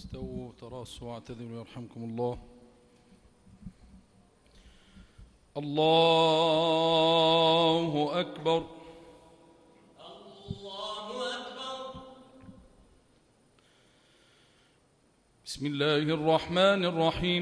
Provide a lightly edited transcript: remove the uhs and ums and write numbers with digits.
استووا تراصوا واعتدلوا يرحمكم الله. الله أكبر. الله أكبر. بسم الله الرحمن الرحيم.